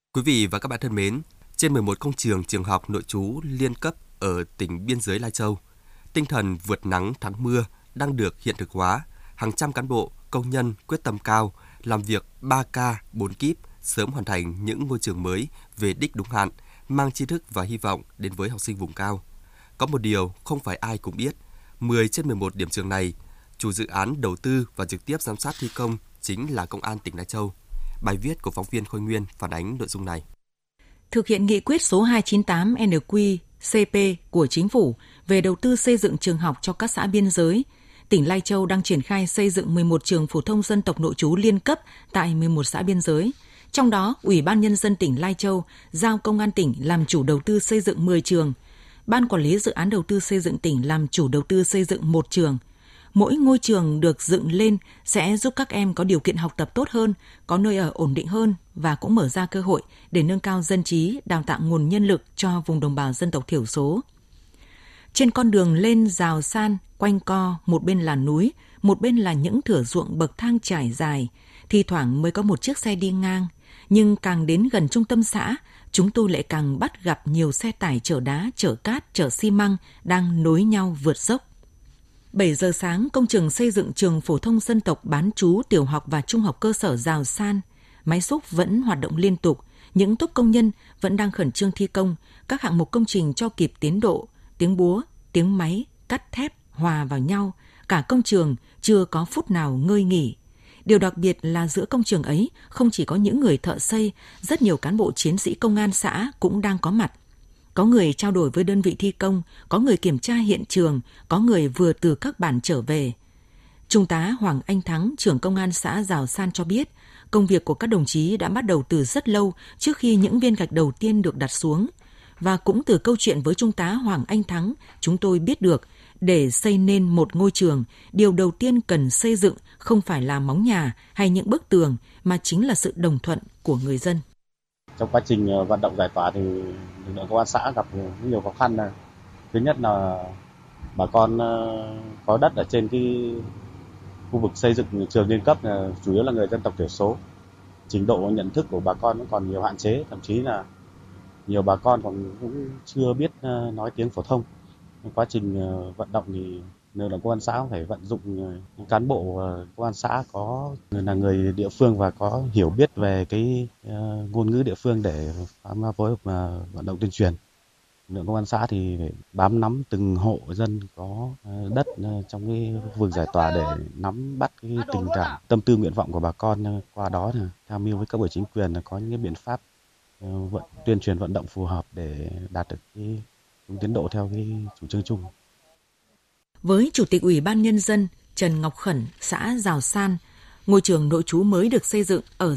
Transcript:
Quý vị và các bạn thân mến, trên 11 công trường trường học nội trú liên cấp ở tỉnh biên giới Lai Châu, tinh thần vượt nắng thắng mưa đang được hiện thực hóa. Hàng trăm cán bộ, công nhân quyết tâm cao, làm việc 3K, 4 kíp, sớm hoàn thành những ngôi trường mới về đích đúng hạn, mang tri thức và hy vọng đến với học sinh vùng cao. Có một điều không phải ai cũng biết, 10 trên 11 điểm trường này, chủ dự án đầu tư và trực tiếp giám sát thi công chính là Công an tỉnh Lai Châu. Bài viết của phóng viên Khôi Nguyên phản ánh nội dung này. Thực hiện nghị quyết số 298 NQ-CP của Chính phủ về đầu tư xây dựng trường học cho các xã biên giới, tỉnh Lai Châu đang triển khai xây dựng 11 trường phổ thông dân tộc nội trú liên cấp tại 11 xã biên giới. Trong đó, Ủy ban Nhân dân tỉnh Lai Châu giao Công an tỉnh làm chủ đầu tư xây dựng 10 trường. Ban Quản lý Dự án Đầu tư xây dựng tỉnh làm chủ đầu tư xây dựng 1 trường. Mỗi ngôi trường được dựng lên sẽ giúp các em có điều kiện học tập tốt hơn, có nơi ở ổn định hơn và cũng mở ra cơ hội để nâng cao dân trí, đào tạo nguồn nhân lực cho vùng đồng bào dân tộc thiểu số. Trên con đường lên Giào San, quanh co, một bên là núi, một bên là những thửa ruộng bậc thang trải dài, thi thoảng mới có một chiếc xe đi ngang. Nhưng càng đến gần trung tâm xã, chúng tôi lại càng bắt gặp nhiều xe tải chở đá, chở cát, chở xi măng đang nối nhau vượt dốc. 7 giờ sáng, công trường xây dựng trường phổ thông dân tộc bán trú tiểu học và trung học cơ sở Giào San. Máy xúc vẫn hoạt động liên tục, những tốp công nhân vẫn đang khẩn trương thi công, các hạng mục công trình cho kịp tiến độ, tiếng búa, tiếng máy, cắt thép hòa vào nhau, cả công trường chưa có phút nào ngơi nghỉ. Điều đặc biệt là giữa công trường ấy không chỉ có những người thợ xây, rất nhiều cán bộ chiến sĩ công an xã cũng đang có mặt. Có người trao đổi với đơn vị thi công, có người kiểm tra hiện trường, có người vừa từ các bản trở về. Trung tá Hoàng Anh Thắng, trưởng công an xã Giào San cho biết, công việc của các đồng chí đã bắt đầu từ rất lâu trước khi những viên gạch đầu tiên được đặt xuống. Và cũng từ câu chuyện với Trung tá Hoàng Anh Thắng, chúng tôi biết được, để xây nên một ngôi trường, điều đầu tiên cần xây dựng không phải là móng nhà hay những bức tường, mà chính là sự đồng thuận của người dân. Trong quá trình vận động giải tỏa thì lực lượng công an xã gặp nhiều khó khăn. Thứ nhất là bà con có đất ở trên cái khu vực xây dựng trường liên cấp là chủ yếu là người dân tộc thiểu số. Trình độ nhận thức của bà con vẫn còn nhiều hạn chế, thậm chí là nhiều bà con còn cũng chưa biết nói tiếng phổ thông. Trong quá trình vận động thì lực lượng công an xã phải vận dụng những cán bộ công an xã có là người địa phương và có hiểu biết về cái ngôn ngữ địa phương để phối hợp vận động tuyên truyền. Lực lượng công an xã thì phải bám nắm từng hộ dân có đất trong cái khu vực giải tỏa để nắm bắt cái tình trạng tâm tư nguyện vọng của bà con, qua đó là tham mưu với cấp ủy chính quyền là có những cái biện pháp tuyên truyền vận động phù hợp để đạt được cái tiến độ theo cái chủ trương chung. Với Chủ tịch Ủy ban Nhân dân Trần Ngọc Khẩn, xã Giào San, ngôi trường nội trú mới được xây dựng ở